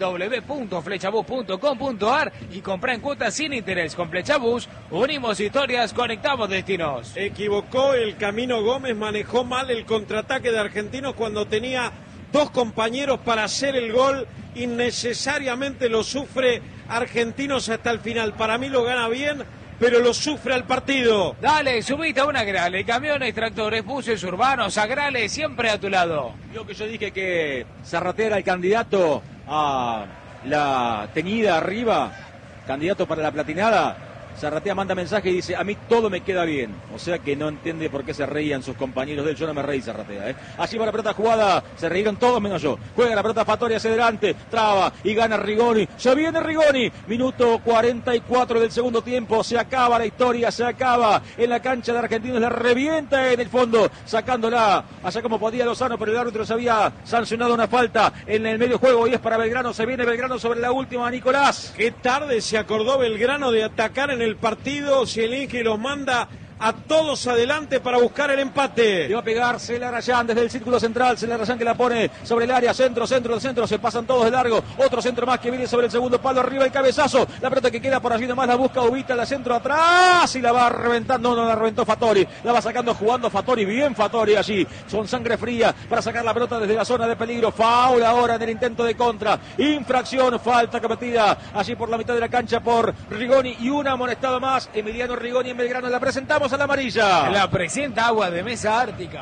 www.flechabús.com.ar y compra en cuotas sin interés. Con Flechabús unimos historias, conectamos destinos. Equivocó el Camino Gómez, manejó mal el contraataque de Argentinos cuando tenía 2 compañeros para hacer el gol. Innecesariamente lo sufre Argentinos hasta el final. Para mí lo gana bien, pero lo sufre al partido. Dale, subite a una Agrale, camiones, tractores, buses urbanos, Agrale siempre a tu lado. Lo que yo dije que Zarratea era el candidato a la teñida arriba, candidato para la platinada. Zarratea manda mensaje y dice, a mí todo me queda bien. O sea que no entiende por qué se reían sus compañeros de él. Yo no me reí, Zarratea. Allí va la pelota jugada, se reíron todos menos yo. Juega la pelota Fattori hacia adelante, traba y gana Rigoni. Se viene Rigoni. Minuto 44 del segundo tiempo. Se acaba la historia, se acaba en la cancha de Argentinos. La revienta en el fondo, sacándola allá como podía Lozano, pero el árbitro se había sancionado una falta en el medio juego y es para Belgrano. Se viene Belgrano sobre la última, Nicolás. Qué tarde se acordó Belgrano de atacar en el partido. Zielinski los manda a todos adelante para buscar el empate. Le va a pegar Celarayán desde el círculo central. Celarayán que la pone sobre el área. Centro. Se pasan todos de largo. Otro centro más que viene sobre el segundo palo. Arriba el cabezazo. La pelota que queda por allí nomás la busca Ubita. La centro atrás y la va reventando. No la reventó Fattori. La va sacando jugando Fattori. Bien Fattori allí. Son sangre fría para sacar la pelota desde la zona de peligro. Foul ahora en el intento de contra. Infracción. Falta cometida allí por la mitad de la cancha por Rigoni. Y una amonestada más. Emiliano Rigoni en Belgrano. La presentamos a la amarilla. La presenta Agua de Mesa Ártica.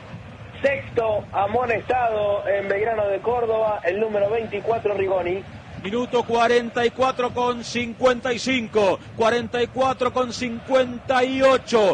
Sexto amonestado en Belgrano de Córdoba, el número 24 Rigoni. Minuto 44 con 55, 44 con 58,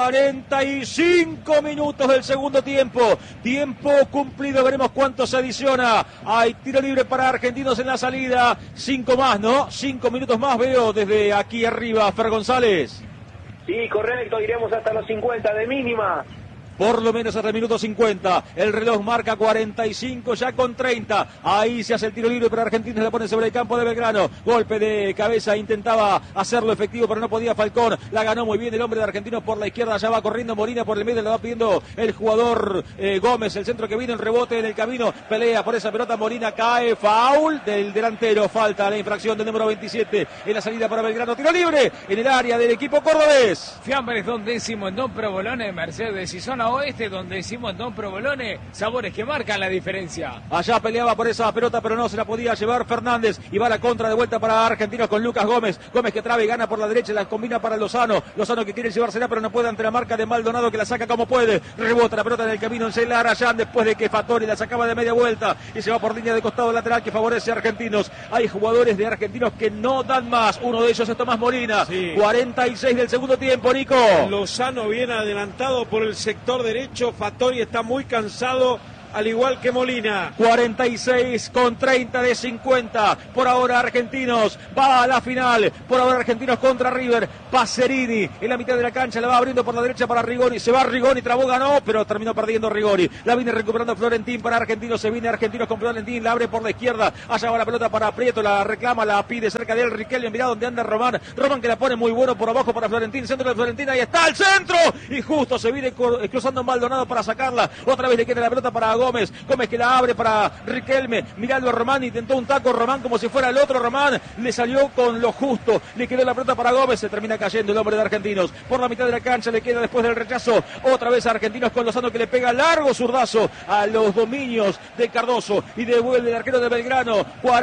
45 minutos del segundo tiempo. Tiempo cumplido, veremos cuánto se adiciona. Hay tiro libre para Argentinos en la salida. 5 más, ¿no? 5 minutos más veo desde aquí arriba, Fer González. Sí, correcto, iremos hasta los 50 de mínima. Por lo menos hasta el minuto 50. El reloj marca 45 ya con 30. Ahí se hace el tiro libre para Argentinos. La pone sobre el campo de Belgrano. Golpe de cabeza. Intentaba hacerlo efectivo, pero no podía Falcón. La ganó muy bien el hombre de Argentinos por la izquierda. Ya va corriendo Molina por el medio. La va pidiendo el jugador Gómez. El centro que vino, el rebote en el camino. Pelea por esa pelota. Molina cae. Foul del delantero. Falta la infracción del número 27 en la salida para Belgrano. Tiro libre en el área del equipo cordobés. Fiambres, Don Décimo en Don Provolone, Mercedes y zona oeste, donde decimos Don Provolone, sabores que marcan la diferencia. Allá peleaba por esa pelota, pero no se la podía llevar Fernández. Y va la contra de vuelta para Argentinos con Lucas Gómez. Gómez que traba y gana por la derecha, la combina para Lozano. Lozano que quiere llevársela, pero no puede ante la marca de Maldonado, que la saca como puede. Rebota la pelota en el camino en Celar Arayán, después de que Fattori la sacaba de media vuelta. Y se va por línea de costado lateral que favorece a Argentinos. Hay jugadores de Argentinos que no dan más. Uno de ellos es Tomás Molina. Sí. 46 del segundo tiempo, Nico. Lozano viene adelantado por el sector derecho. Fattori está muy cansado, al igual que Molina. 46 con 30 de 50. Por ahora Argentinos va a la final. Por ahora Argentinos contra River. Pacerini en la mitad de la cancha. La va abriendo por la derecha para Rigoni. Se va Rigoni, trabó, ganó, pero terminó perdiendo Rigoni. La viene recuperando Florentín para Argentinos. Se viene Argentinos con Florentín. La abre por la izquierda. Allá va la pelota para Prieto. La reclama, la pide cerca de él Riquelme. Mirá donde anda Román. Román que la pone muy bueno por abajo para Florentín. Centro de Florentín. Ahí está el centro. Y justo se viene cruzando Maldonado para sacarla. Otra vez le queda la pelota para Gómez. Gómez que la abre para Riquelme. Mirando a Román. Intentó un taco Román como si fuera el otro Román. Le salió con lo justo. Le quedó la pelota para Gómez. Se termina cayendo el hombre de Argentinos. Por la mitad de la cancha le queda después del rechazo. Otra vez a Argentinos con Lozano que le pega largo zurdazo a los dominios de Cardoso. Y devuelve el arquero de Belgrano.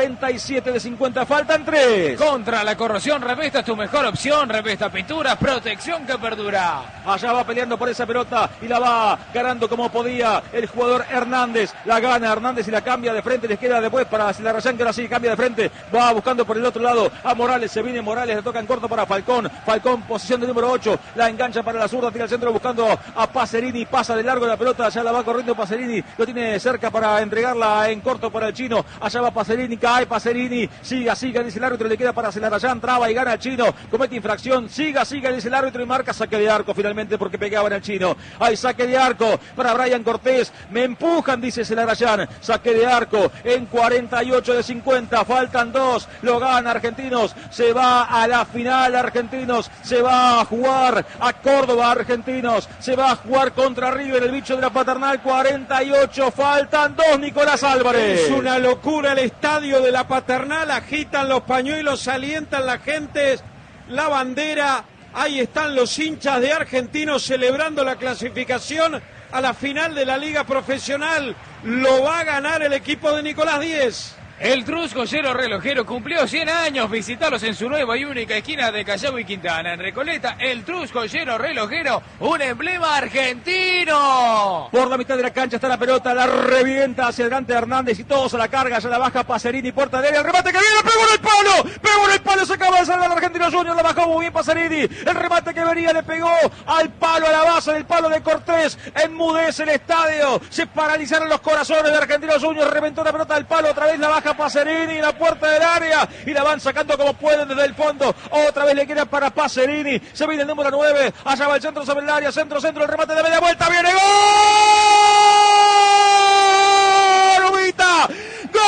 47 de 50. Faltan 3. Contra la corrosión, Revesta es tu mejor opción. Revesta pintura, protección que perdura. Allá va peleando por esa pelota y la va ganando como podía el jugador Hernández. La gana Hernández y la cambia de frente. Les queda después para Celarayán, que ahora sí cambia de frente. Va buscando por el otro lado a Morales. Se viene Morales, le toca en corto para Falcón. Falcón, posición de número 8. La engancha para la zurda, tira al centro buscando a Pacerini. Pasa de largo la pelota, allá la va corriendo Pacerini. Lo tiene cerca para entregarla en corto para el chino. Allá va Pacerini, cae Pacerini. Siga, dice el árbitro, le queda para Celarayán. Traba y gana el chino. Comete infracción. Siga, dice el árbitro y marca saque de arco finalmente porque pegaba en el chino. Hay saque de arco para Brian Cortés. Me empujan, dice Celarayán. Saque de arco en 48 de 50. Faltan 2. Lo gana Argentinos. Se va a la final Argentinos. Se va a jugar a Córdoba Argentinos. Se va a jugar contra River, el bicho de la Paternal. 48. Faltan 2, Nicolás Álvarez. Es una locura el estadio de la Paternal. Agitan los pañuelos, alientan la gente. La bandera. Ahí están los hinchas de Argentinos celebrando la clasificación a la final de la Liga Profesional. Lo va a ganar el equipo de Nicolás Díez. El Trus Joyero Relojero cumplió 100 años. Visitalos en su nueva y única esquina de Callao y Quintana. En Recoleta, el Trus Joyero Relojero, un emblema argentino. Por la mitad de la cancha está la pelota, la revienta hacia adelante Hernández y todos a la carga. Ya la baja Pacerini, puerta de área, el remate que viene, pegó en el palo, se acaba de salir el Argentino Junior, la bajó muy bien Pacerini. El remate que venía le pegó al palo, a la base del palo de Cortés. Enmudece el estadio, se paralizaron los corazones de Argentino Junior. Reventó la pelota del palo, otra vez la baja Pacerini en la puerta del área y la van sacando como pueden desde el fondo. Otra vez le queda para Pacerini. Se viene el número 9. Allá va el centro sobre el área. Centro. El remate de media vuelta. ¡Viene gol!